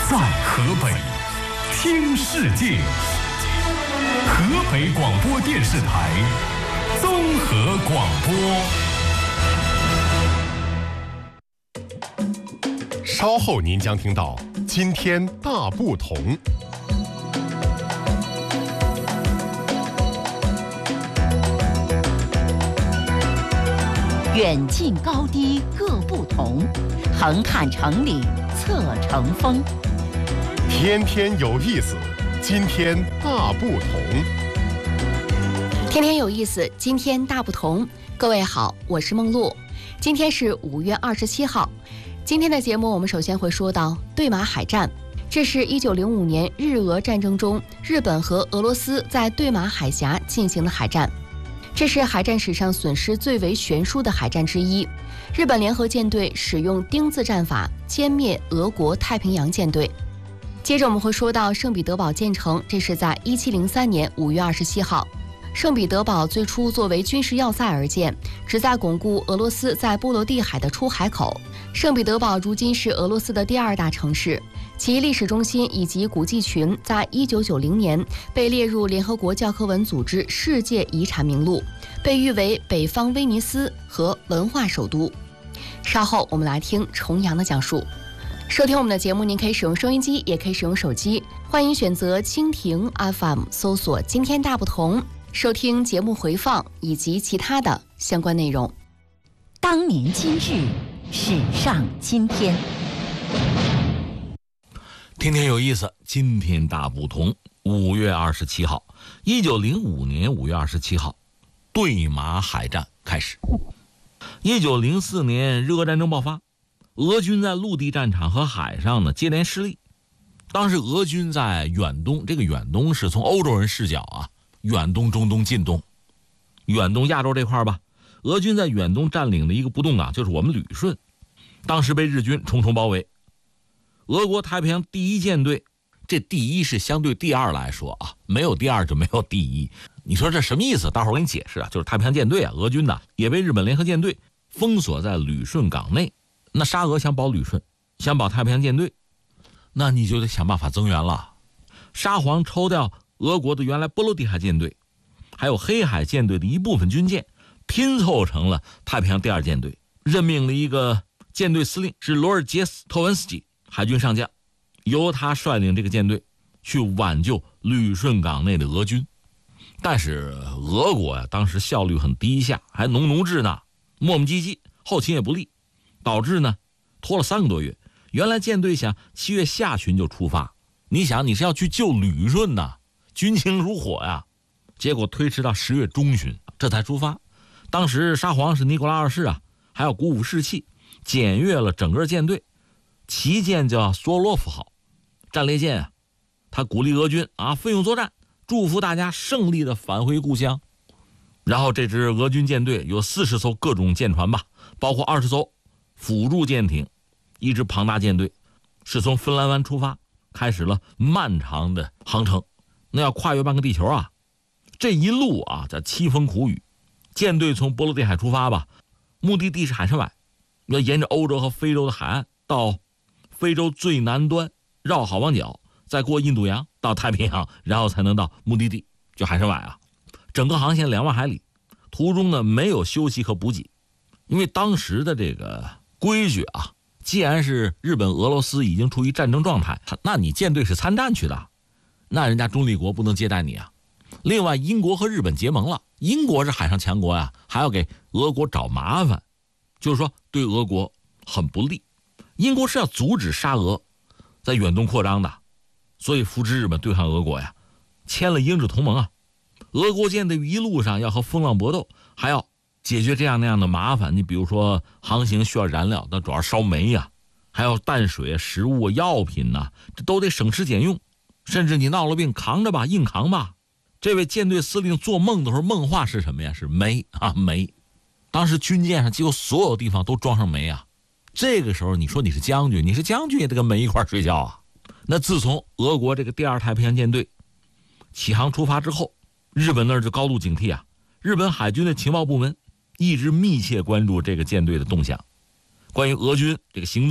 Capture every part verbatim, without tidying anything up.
在河北听世界，河北广播电视台综合广播。稍后您将听到今天大不同。 远近高低各不同，横看成岭侧成峰。 天天有意思，今天大不同。 天天有意思，今天大不同。各位好，我是梦露。今天是五月二十七号。今天的节目，我们首先会说到对马海战。这是一九零五年日俄战争中，日本和俄罗斯在对马海峡进行的海战。这是海战史上损失最为悬殊的海战之一。日本联合舰队使用丁字战法歼灭俄国太平洋舰队。接着我们会说到圣彼得堡建成，这是在一七零三年五月二十七号。圣彼得堡最初作为军事要塞而建，旨在巩固俄罗斯在波罗的海的出海口。圣彼得堡如今是俄罗斯的第二大城市，其历史中心以及古迹群在一九九零年被列入联合国教科文组织世界遗产名录，被誉为北方威尼斯和文化首都。稍后我们来听重阳的讲述。收听我们的节目，您可以使用收音机，也可以使用手机，欢迎选择蜻蜓 F M 搜索今天大不同，收听节目回放以及其他的相关内容。 当年今日，史上今天。 天天有意思，今天大不同。五月二十七号，一九零五年五月二十七号，对马海战开始。一九零四年日俄战争爆发，俄军在陆地战场和海上呢接连失利。当时俄军在远东，这个远东是从欧洲人视角啊，远东、中东、近东，远东亚洲这块吧，俄军在远东占领的一个不动港就是我们旅顺，当时被日军重重包围。俄国太平洋第一舰队，这第一是相对第二来说啊，没有第二就没有第一。你说这什么意思？待会儿我给你解释啊，就是太平洋舰队啊，俄军呢也被日本联合舰队封锁在旅顺港内。那沙俄想保旅顺，想保太平洋舰队，那你就得想办法增援了。沙皇抽调俄国的原来波罗的海舰队，还有黑海舰队的一部分军舰，拼凑成了太平洋第二舰队，任命了一个舰队司令，是罗尔杰斯·托文斯基海军上将，由他率领这个舰队去挽救旅顺港内的俄军。但是俄国呀、啊，当时效率很低下，还农奴制呢，磨磨唧唧，后勤也不利，导致呢拖了三个多月。原来舰队想七月下旬就出发，你想你是要去救旅顺呐，军情如火呀，结果推迟到十月中旬这才出发。当时沙皇是尼古拉二世啊，还要鼓舞士气，检阅了整个舰队，旗舰叫索洛夫号战列舰啊，他鼓励俄军啊奋勇作战，祝福大家胜利的返回故乡。然后这支俄军舰队有四十艘各种舰船吧，包括二十艘辅助舰艇，一支庞大舰队是从芬兰湾出发，开始了漫长的航程。那要跨越半个地球啊，这一路啊在凄风苦雨。舰队从波罗的海出发吧，目的地是海参崴，要沿着欧洲和非洲的海岸到非洲最南端，绕好望角，再过印度洋到太平洋，然后才能到目的地，就海参崴啊。整个航线两万海里，途中呢没有休息和补给，因为当时的这个规矩啊，既然是日本、俄罗斯已经处于战争状态，那你舰队是参战去的，那人家中立国不能接待你啊。另外，英国和日本结盟了，英国是海上强国呀、啊，还要给俄国找麻烦，就是说对俄国很不利。英国是要阻止沙俄在远东扩张的，所以扶持日本对抗俄国呀，签了英日同盟啊。俄国舰队一路上要和风浪搏斗，还要解决这样那样的麻烦。你比如说航行需要燃料，那主要烧煤呀、啊，还有淡水、食物、药品呐、啊，这都得省吃俭用。甚至你闹了病，扛着吧，硬扛吧。这位舰队司令做梦的时候，梦话是什么呀？是煤啊，煤。当时军舰上几乎所有地方都装上煤啊。这个时候你说你是将军，你是将军也得跟煤一块睡觉啊。那自从俄国这个第二太平洋舰队起航出发之后，日本那儿就高度警惕啊。日本海军的情报部门一直密切关注这个舰队的动向，关于俄军这个行踪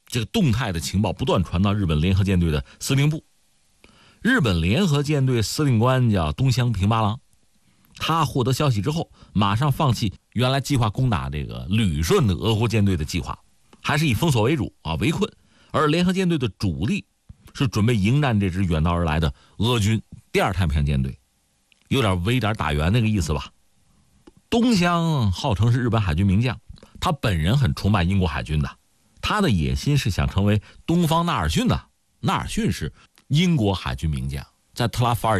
这个动态的情报不断传到日本联合舰队的司令部。日本联合舰队司令官叫东乡平八郎，他获得消息之后，马上放弃原来计划攻打这个旅顺的俄国舰队的计划，还是以封锁为主啊，围困。而联合舰队的主力是准备迎战这支远道而来的俄军第二太平洋舰队，有点围点打援那个意思吧。东乡号称是日本海军名将，他本人很崇拜英国海军的，他的野心是想成为东方纳尔逊的。纳尔逊是英国海军名将，在特拉法尔